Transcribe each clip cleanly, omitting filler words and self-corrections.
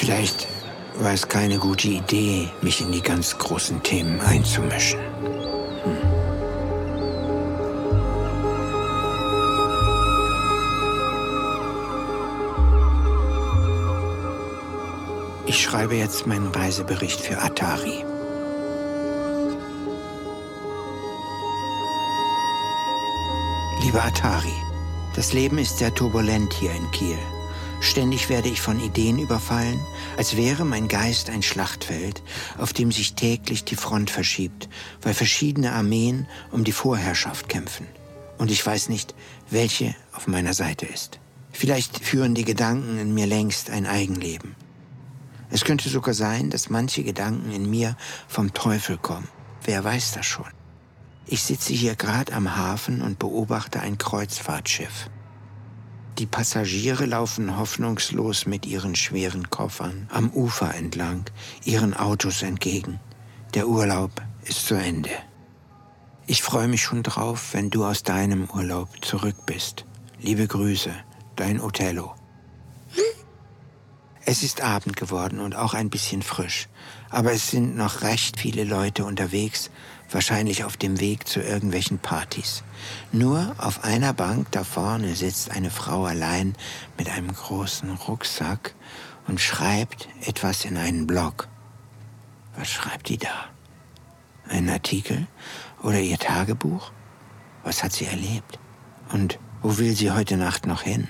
Vielleicht war es keine gute Idee, mich in die ganz großen Themen einzumischen. Ich schreibe jetzt meinen Reisebericht für Atari. Lieber Atari, das Leben ist sehr turbulent hier in Kiel. Ständig werde ich von Ideen überfallen, als wäre mein Geist ein Schlachtfeld, auf dem sich täglich die Front verschiebt, weil verschiedene Armeen um die Vorherrschaft kämpfen. Und ich weiß nicht, welche auf meiner Seite ist. Vielleicht führen die Gedanken in mir längst ein Eigenleben. Es könnte sogar sein, dass manche Gedanken in mir vom Teufel kommen. Wer weiß das schon? Ich sitze hier gerade am Hafen und beobachte ein Kreuzfahrtschiff. Die Passagiere laufen hoffnungslos mit ihren schweren Koffern am Ufer entlang, ihren Autos entgegen. Der Urlaub ist zu Ende. Ich freue mich schon drauf, wenn du aus deinem Urlaub zurück bist. Liebe Grüße, dein Othello. Es ist Abend geworden und auch ein bisschen frisch. Aber es sind noch recht viele Leute unterwegs, wahrscheinlich auf dem Weg zu irgendwelchen Partys. Nur auf einer Bank da vorne sitzt eine Frau allein mit einem großen Rucksack und schreibt etwas in einen Blog. Was schreibt die da? Einen Artikel oder ihr Tagebuch? Was hat sie erlebt? Und wo will sie heute Nacht noch hin?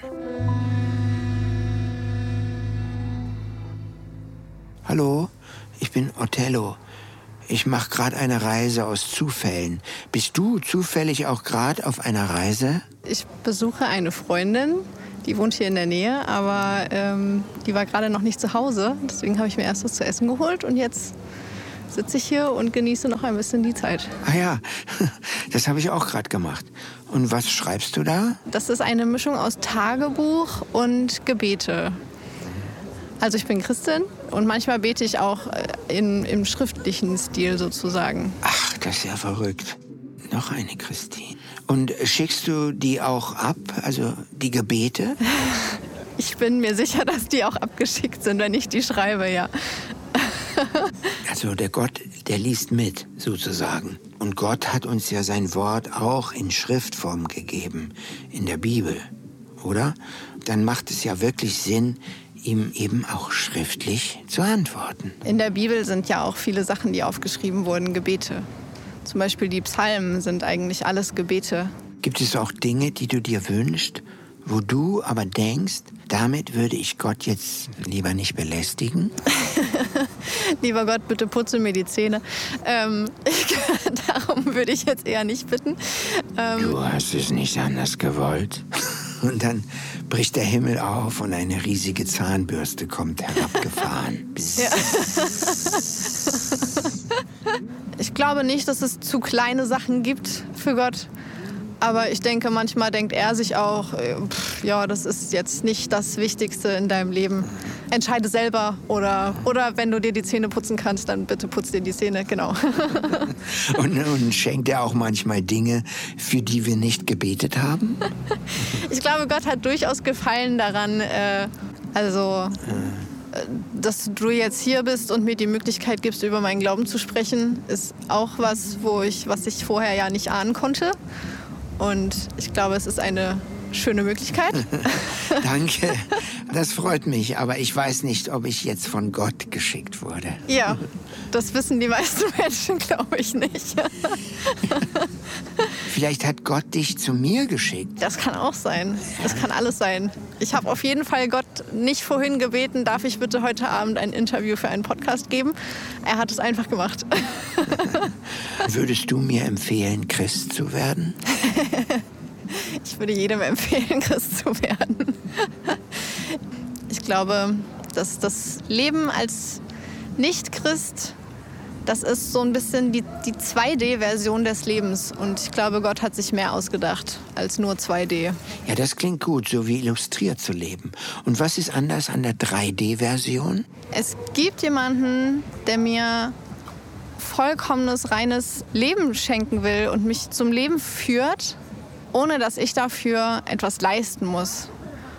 Hallo, ich bin Othello. Ich mache gerade eine Reise aus Zufällen. Bist du zufällig auch gerade auf einer Reise? Ich besuche eine Freundin, die wohnt hier in der Nähe, aber die war gerade noch nicht zu Hause. Deswegen habe ich mir erst was zu essen geholt und jetzt sitze ich hier und genieße noch ein bisschen die Zeit. Ah ja, das habe ich auch gerade gemacht. Und was schreibst du da? Das ist eine Mischung aus Tagebuch und Gebete. Also ich bin Christin und manchmal bete ich auch im schriftlichen Stil sozusagen. Ach, das ist ja verrückt. Noch eine Christine. Und schickst du die auch ab, also die Gebete? Ich bin mir sicher, dass die auch abgeschickt sind, wenn ich die schreibe, ja. Also der Gott, der liest mit, sozusagen. Und Gott hat uns ja sein Wort auch in Schriftform gegeben, in der Bibel, oder? Dann macht es ja wirklich Sinn, ihm eben auch schriftlich zu antworten. In der Bibel sind ja auch viele Sachen, die aufgeschrieben wurden, Gebete. Zum Beispiel die Psalmen sind eigentlich alles Gebete. Gibt es auch Dinge, die du dir wünschst, wo du aber denkst, damit würde ich Gott jetzt lieber nicht belästigen? Lieber Gott, bitte putze mir die Zähne. Darum würde ich jetzt eher nicht bitten. Du hast es nicht anders gewollt. Und dann bricht der Himmel auf und eine riesige Zahnbürste kommt herabgefahren. Ja. Ich glaube nicht, dass es zu kleine Sachen gibt für Gott. Aber ich denke, manchmal denkt er sich auch, ja, das ist jetzt nicht das Wichtigste in deinem Leben. Entscheide selber oder wenn du dir die Zähne putzen kannst, dann bitte putz dir die Zähne, genau. Und schenkt er auch manchmal Dinge, für die wir nicht gebetet haben? Ich glaube, Gott hat durchaus Gefallen daran, dass du jetzt hier bist und mir die Möglichkeit gibst, über meinen Glauben zu sprechen, ist auch was ich vorher ja nicht ahnen konnte. Und ich glaube, es ist eine schöne Möglichkeit. Danke, das freut mich. Aber ich weiß nicht, ob ich jetzt von Gott geschickt wurde. Ja, das wissen die meisten Menschen, glaube ich nicht. Vielleicht hat Gott dich zu mir geschickt. Das kann auch sein. Das kann alles sein. Ich habe auf jeden Fall Gott nicht vorhin gebeten, darf ich bitte heute Abend ein Interview für einen Podcast geben. Er hat es einfach gemacht. Würdest du mir empfehlen, Christ zu werden? Ich würde jedem empfehlen, Christ zu werden. Ich glaube, dass das Leben als Nicht-Christ, das ist so ein bisschen die 2D-Version des Lebens. Und ich glaube, Gott hat sich mehr ausgedacht als nur 2D. Ja, das klingt gut, so wie illustriert zu leben. Und was ist anders an der 3D-Version? Es gibt jemanden, der mir vollkommenes, reines Leben schenken will und mich zum Leben führt, ohne dass ich dafür etwas leisten muss.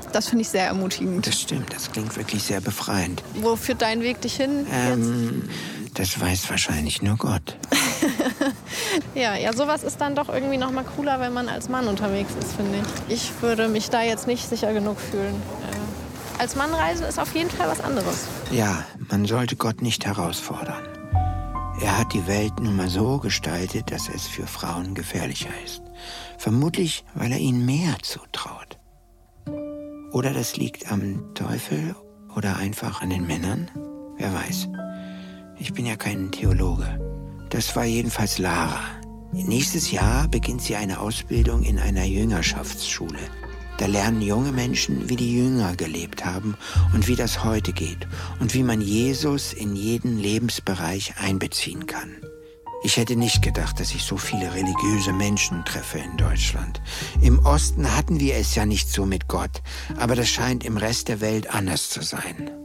Das finde ich sehr ermutigend. Das stimmt, das klingt wirklich sehr befreiend. Wo führt dein Weg dich hin jetzt? Das weiß wahrscheinlich nur Gott. Ja, sowas ist dann doch irgendwie noch mal cooler, wenn man als Mann unterwegs ist, finde ich. Ich würde mich da jetzt nicht sicher genug fühlen. Als Mann reisen ist auf jeden Fall was anderes. Ja, man sollte Gott nicht herausfordern. Er hat die Welt nun mal so gestaltet, dass es für Frauen gefährlicher ist. Vermutlich, weil er ihnen mehr zutraut. Oder das liegt am Teufel oder einfach an den Männern? Wer weiß. Ich bin ja kein Theologe. Das war jedenfalls Lara. Nächstes Jahr beginnt sie eine Ausbildung in einer Jüngerschaftsschule. Da lernen junge Menschen, wie die Jünger gelebt haben und wie das heute geht und wie man Jesus in jeden Lebensbereich einbeziehen kann. Ich hätte nicht gedacht, dass ich so viele religiöse Menschen treffe in Deutschland. Im Osten hatten wir es ja nicht so mit Gott, aber das scheint im Rest der Welt anders zu sein.